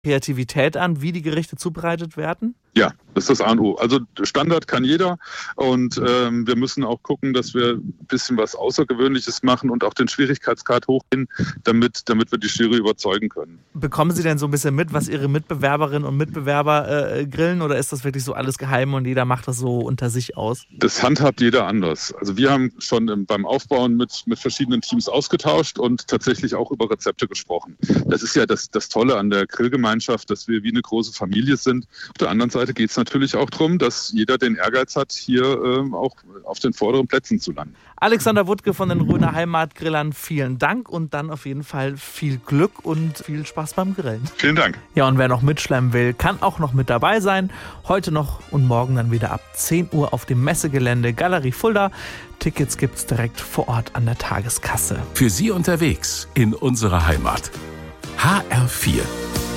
Kreativität an, wie die Gerichte zubereitet werden? Ja, das ist das A und O. Also Standard kann jeder und wir müssen auch gucken, dass wir ein bisschen was Außergewöhnliches machen und auch den Schwierigkeitsgrad hochgehen, damit wir die Jury überzeugen können. Bekommen Sie denn so ein bisschen mit, was Ihre Mitbewerberinnen und Mitbewerber grillen, oder ist das wirklich so alles geheim und jeder macht das so unter sich aus? Das handhabt jeder anders. Also wir haben schon beim Aufbauen mit verschiedenen Teams ausgetauscht und tatsächlich auch über Rezepte gesprochen. Das ist ja das Tolle an der Grillgemeinschaft, dass wir wie eine große Familie sind. Auf der anderen Seite geht es natürlich auch darum, dass jeder den Ehrgeiz hat, hier auch auf den vorderen Plätzen zu landen. Alexander Wuttke von den Rhöner Heimatgrillern, vielen Dank und dann auf jeden Fall viel Glück und viel Spaß beim Grillen. Vielen Dank. Ja, und wer noch mitschlemmen will, kann auch noch mit dabei sein. Heute noch und morgen dann wieder ab 10 Uhr auf dem Messegelände Galerie Fulda. Tickets gibt's direkt vor Ort an der Tageskasse. Für Sie unterwegs in unserer Heimat. HR4